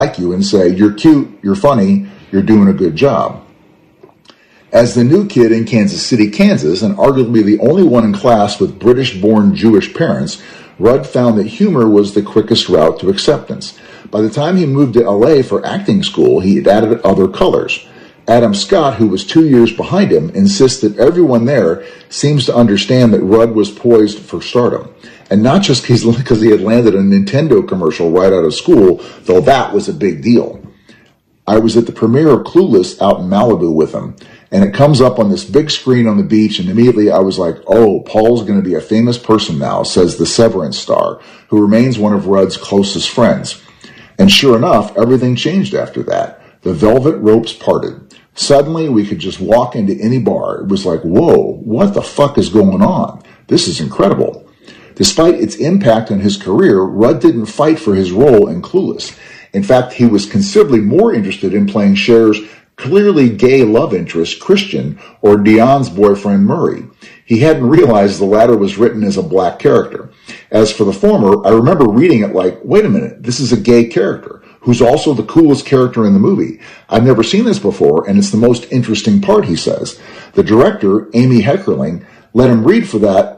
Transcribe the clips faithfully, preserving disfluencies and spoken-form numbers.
like you and say, you're cute, you're funny, you're doing a good job. As the new kid in Kansas City, Kansas, and arguably the only one in class with British-born Jewish parents, Rudd found that humor was the quickest route to acceptance. By the time he moved to L A for acting school, he had added other colors. Adam Scott, who was two years behind him, insists that everyone there seems to understand that Rudd was poised for stardom. And not just because he had landed a Nintendo commercial right out of school, though that was a big deal. I was at the premiere of Clueless out in Malibu with him, and it comes up on this big screen on the beach, and immediately I was like, oh, Paul's going to be a famous person now, says the Severance star, who remains one of Rudd's closest friends. And sure enough, everything changed after that. The velvet ropes parted. Suddenly, we could just walk into any bar. It was like, whoa, what the fuck is going on? This is incredible. Despite its impact on his career, Rudd didn't fight for his role in Clueless. In fact, he was considerably more interested in playing Cher's clearly gay love interest, Christian, or Dionne's boyfriend, Murray. He hadn't realized the latter was written as a black character. As for the former, I remember reading it like, wait a minute, this is a gay character, who's also the coolest character in the movie. I've never seen this before, and it's the most interesting part, he says. The director, Amy Heckerling, let him read for that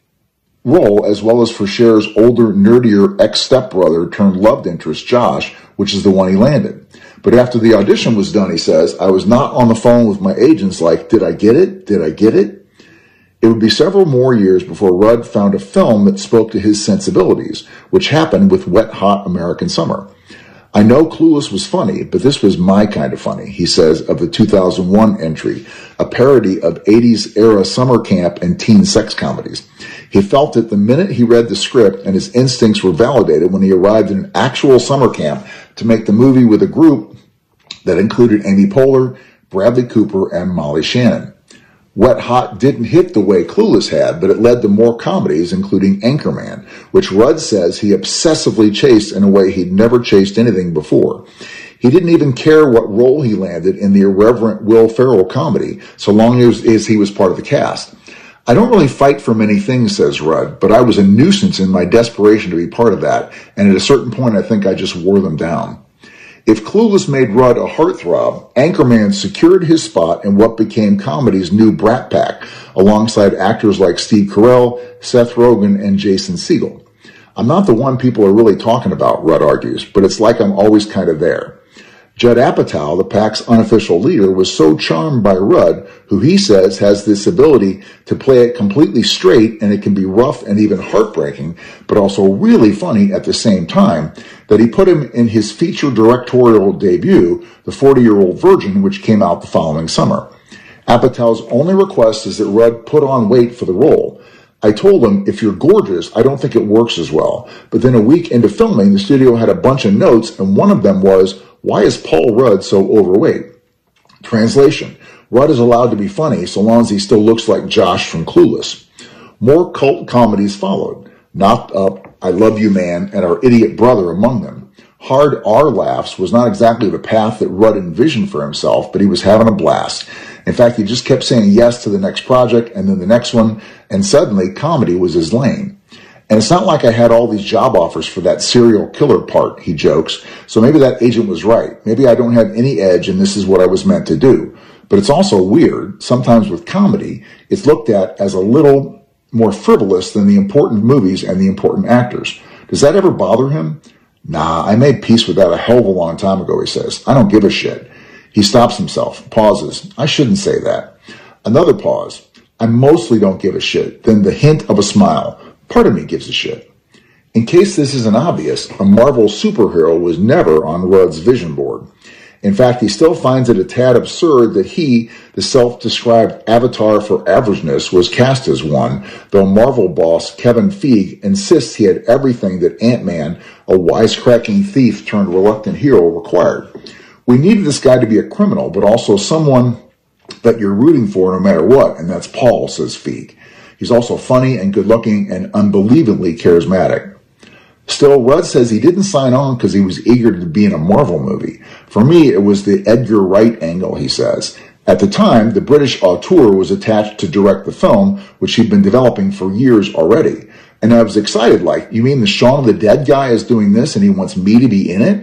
role as well as for Cher's older, nerdier ex-stepbrother turned love interest, Josh, which is the one he landed. But after the audition was done, he says, I was not on the phone with my agents like, did I get it? Did I get it? It would be several more years before Rudd found a film that spoke to his sensibilities, which happened with Wet Hot American Summer. I know Clueless was funny, but this was my kind of funny, he says of the two thousand one entry, a parody of eighties-era summer camp and teen sex comedies. He felt it the minute he read the script, and his instincts were validated when he arrived in an actual summer camp to make the movie with a group that included Amy Poehler, Bradley Cooper, and Molly Shannon. Wet Hot didn't hit the way Clueless had, but it led to more comedies, including Anchorman, which Rudd says he obsessively chased in a way he'd never chased anything before. He didn't even care what role he landed in the irreverent Will Ferrell comedy, so long as, as he was part of the cast. I don't really fight for many things, says Rudd, but I was a nuisance in my desperation to be part of that, and at a certain point I think I just wore them down. If Clueless made Rudd a heartthrob, Anchorman secured his spot in what became comedy's new Brat Pack, alongside actors like Steve Carell, Seth Rogen, and Jason Segel. I'm not the one people are really talking about, Rudd argues, but it's like I'm always kind of there. Judd Apatow, the pack's unofficial leader, was so charmed by Rudd, who he says has this ability to play it completely straight, and it can be rough and even heartbreaking, but also really funny at the same time, that he put him in his feature directorial debut, The forty-Year-Old Virgin, which came out the following summer. Apatow's only request is that Rudd put on weight for the role. I told him, if you're gorgeous, I don't think it works as well. But then a week into filming, the studio had a bunch of notes, and one of them was, why is Paul Rudd so overweight? Translation, Rudd is allowed to be funny so long as he still looks like Josh from Clueless. More cult comedies followed. Knocked Up, I Love You Man, and Our Idiot Brother among them. Hard R laughs was not exactly the path that Rudd envisioned for himself, but he was having a blast. In fact, he just kept saying yes to the next project and then the next one, and suddenly comedy was his lane. And it's not like I had all these job offers for that serial killer part, he jokes, so maybe that agent was right. Maybe I don't have any edge and this is what I was meant to do. But it's also weird, sometimes with comedy, it's looked at as a little more frivolous than the important movies and the important actors. Does that ever bother him? Nah, I made peace with that a hell of a long time ago, he says. I don't give a shit. He stops himself, pauses. I shouldn't say that. Another pause. I mostly don't give a shit. Then the hint of a smile. Part of me gives a shit. In case this isn't obvious, a Marvel superhero was never on Rudd's vision board. In fact, he still finds it a tad absurd that he, the self-described avatar for averageness, was cast as one, though Marvel boss Kevin Feige insists he had everything that Ant-Man, a wisecracking thief turned reluctant hero, required. We needed this guy to be a criminal, but also someone that you're rooting for no matter what, and that's Paul, says Feige. He's also funny and good-looking and unbelievably charismatic. Still, Rudd says he didn't sign on because he was eager to be in a Marvel movie. For me, it was the Edgar Wright angle, he says. At the time, the British auteur was attached to direct the film, which he'd been developing for years already. And I was excited, like, you mean the Shaun of the Dead guy is doing this and he wants me to be in it?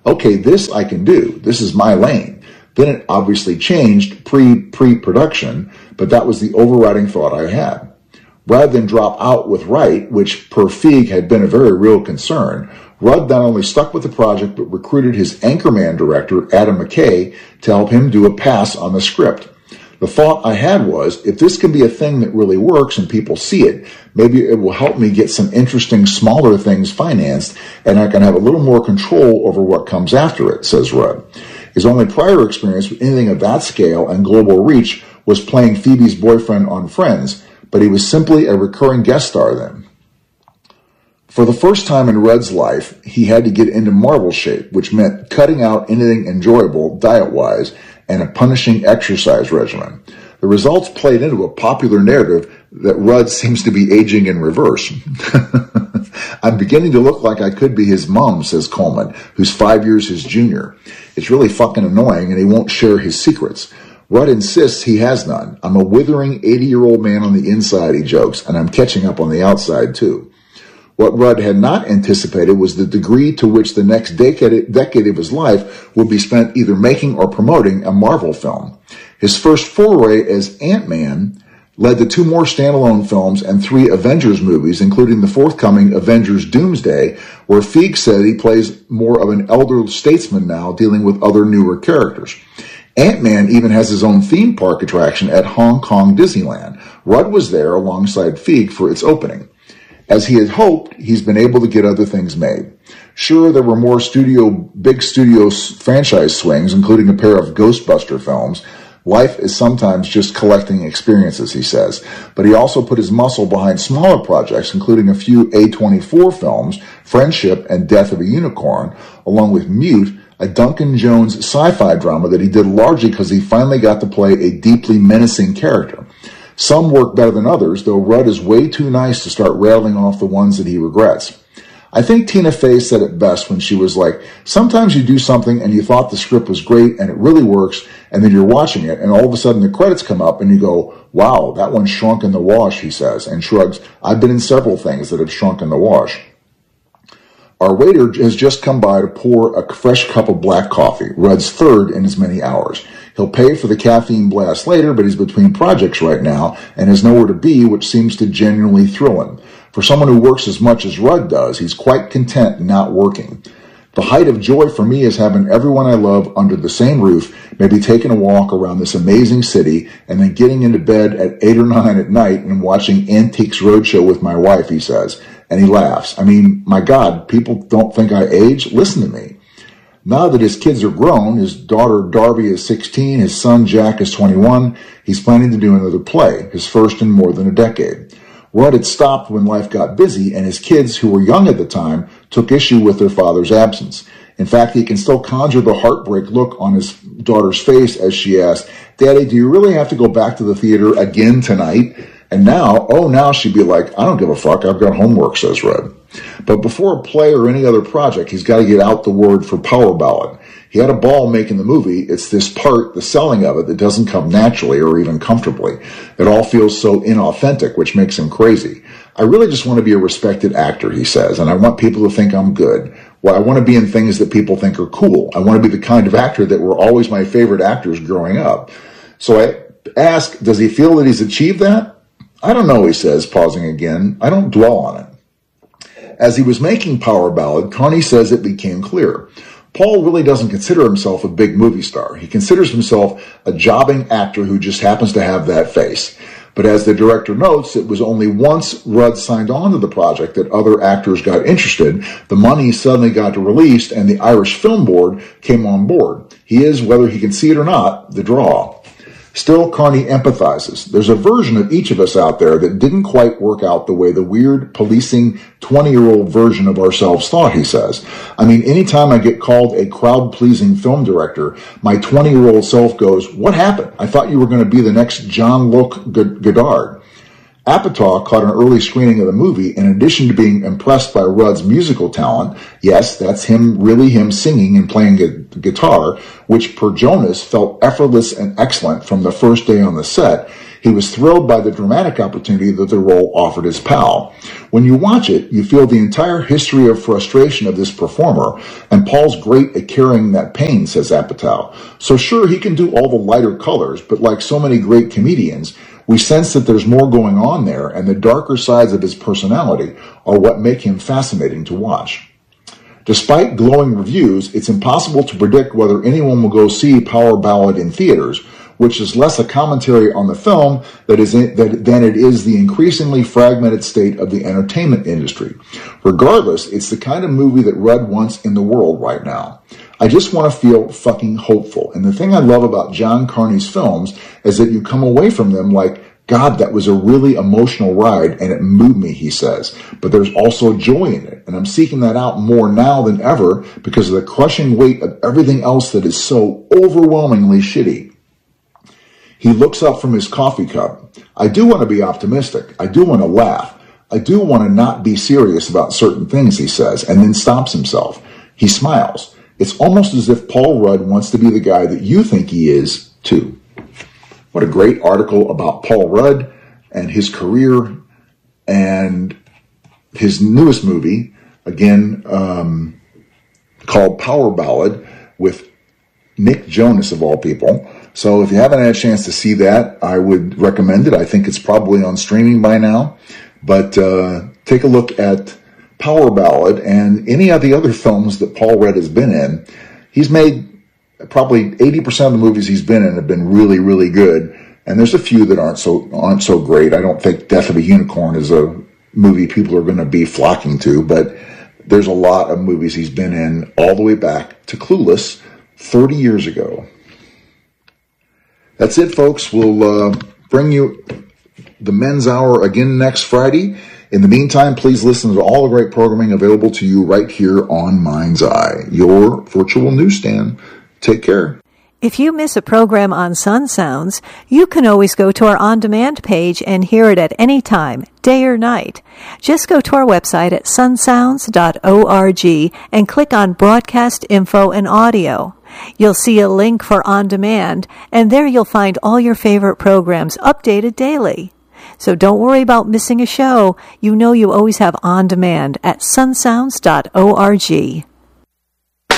okay, this I can do. This is my lane. Then it obviously changed pre, pre-production, but that was the overriding thought I had. Rather than drop out with Wright, which per Feig had been a very real concern, Rudd not only stuck with the project, but recruited his Anchorman director, Adam McKay, to help him do a pass on the script. The thought I had was, if this can be a thing that really works and people see it, maybe it will help me get some interesting smaller things financed, and I can have a little more control over what comes after it, says Rudd. His only prior experience with anything of that scale and global reach was playing Phoebe's boyfriend on Friends, but he was simply a recurring guest star then. For the first time in Rudd's life, he had to get into Marvel shape, which meant cutting out anything enjoyable diet-wise and a punishing exercise regimen. The results played into a popular narrative that Rudd seems to be aging in reverse. I'm beginning to look like I could be his mom, says Coleman, who's five years his junior. It's really fucking annoying, and he won't share his secrets. Rudd insists he has none. I'm a withering eighty-year-old man on the inside, he jokes, and I'm catching up on the outside, too. What Rudd had not anticipated was the degree to which the next decade, decade of his life would be spent either making or promoting a Marvel film. His first foray as Ant-Man led to two more standalone films and three Avengers movies, including the forthcoming Avengers Doomsday, where Feig said he plays more of an elder statesman now dealing with other newer characters. Ant-Man even has his own theme park attraction at Hong Kong Disneyland. Rudd was there alongside Feig for its opening. As he had hoped, he's been able to get other things made. Sure, there were more studio, big studio franchise swings, including a pair of Ghostbuster films. Life is sometimes just collecting experiences, he says. But he also put his muscle behind smaller projects, including a few A twenty-four films, Friendship and Death of a Unicorn, along with Mute, a Duncan Jones sci-fi drama that he did largely because he finally got to play a deeply menacing character. Some work better than others, though Rudd is way too nice to start rattling off the ones that he regrets. I think Tina Fey said it best when she was like, sometimes you do something and you thought the script was great and it really works, and then you're watching it and all of a sudden the credits come up and you go, wow, that one shrunk in the wash, he says, and shrugs. I've been in several things that have shrunk in the wash. Our waiter has just come by to pour a fresh cup of black coffee, Rudd's third in as many hours. He'll pay for the caffeine blast later, but he's between projects right now and has nowhere to be, which seems to genuinely thrill him. For someone who works as much as Rudd does, he's quite content not working. The height of joy for me is having everyone I love under the same roof, maybe taking a walk around this amazing city, and then getting into bed at eight or nine at night and watching Antiques Roadshow with my wife, he says. And he laughs. I mean, my God, people don't think I age? Listen to me. Now that his kids are grown, his daughter Darby is sixteen, his son Jack is twenty-one, he's planning to do another play, his first in more than a decade. Rudd had stopped when life got busy, and his kids, who were young at the time, took issue with their father's absence. In fact, he can still conjure the heartbreak look on his daughter's face as she asked, Daddy, do you really have to go back to the theater again tonight? And now, oh, now she'd be like, I don't give a fuck, I've got homework, says Rudd. But before a play or any other project, he's got to get out the word for Power Ballad. He had a ball making the movie. It's this part, the selling of it, that doesn't come naturally or even comfortably. It all feels so inauthentic, which makes him crazy. I really just want to be a respected actor, he says, and I want people to think I'm good. Well, I want to be in things that people think are cool. I want to be the kind of actor that were always my favorite actors growing up. So I ask, does he feel that he's achieved that? I don't know, he says, pausing again. I don't dwell on it. As he was making Power Ballad, Carney says it became clear. Paul really doesn't consider himself a big movie star. He considers himself a jobbing actor who just happens to have that face. But as the director notes, it was only once Rudd signed on to the project that other actors got interested. The money suddenly got released and the Irish Film Board came on board. He is, whether he can see it or not, the draw. Still, Carney empathizes. There's a version of each of us out there that didn't quite work out the way the weird, policing, twenty-year-old version of ourselves thought, he says. I mean, anytime I get called a crowd-pleasing film director, my twenty-year-old self goes, what happened? I thought you were going to be the next Jean-Luc Godard. Apatow caught an early screening of the movie. In addition to being impressed by Rudd's musical talent, yes, that's him, really him singing and playing gu- guitar, which per Jonas felt effortless and excellent from the first day on the set, he was thrilled by the dramatic opportunity that the role offered his pal. When you watch it, you feel the entire history of frustration of this performer, and Paul's great at carrying that pain, says Apatow. So sure, he can do all the lighter colors, but like so many great comedians, we sense that there's more going on there, and the darker sides of his personality are what make him fascinating to watch. Despite glowing reviews, it's impossible to predict whether anyone will go see Power Ballad in theaters, which is less a commentary on the film that is in, that, than it is the increasingly fragmented state of the entertainment industry. Regardless, it's the kind of movie that Rudd wants in the world right now. I just want to feel fucking hopeful. And the thing I love about John Carney's films is that you come away from them like, God, that was a really emotional ride and it moved me, he says. But there's also joy in it. And I'm seeking that out more now than ever because of the crushing weight of everything else that is so overwhelmingly shitty. He looks up from his coffee cup. I do want to be optimistic. I do want to laugh. I do want to not be serious about certain things, he says, and then stops himself. He smiles. It's almost as if Paul Rudd wants to be the guy that you think he is, too. What a great article about Paul Rudd and his career and his newest movie, again, um, called Power Ballad with Nick Jonas, of all people. So if you haven't had a chance to see that, I would recommend it. I think it's probably on streaming by now. But uh, take a look at Power Ballad and any of the other films that Paul Rudd has been in. He's made probably eighty percent of the movies he's been in have been really, really good. And there's a few that aren't so aren't so great. I don't think Death of a Unicorn is a movie people are going to be flocking to. But there's a lot of movies he's been in all the way back to Clueless thirty years ago. That's it, folks. We'll uh, bring you the Men's Hour again next Friday. In the meantime, please listen to all the great programming available to you right here on Mind's Eye, your virtual newsstand. Take care. If you miss a program on Sun Sounds, you can always go to our on-demand page and hear it at any time, day or night. Just go to our website at sun sounds dot org and click on Broadcast Info and Audio. You'll see a link for On Demand, and there you'll find all your favorite programs updated daily. So don't worry about missing a show. You know you always have On Demand at sun sounds dot org.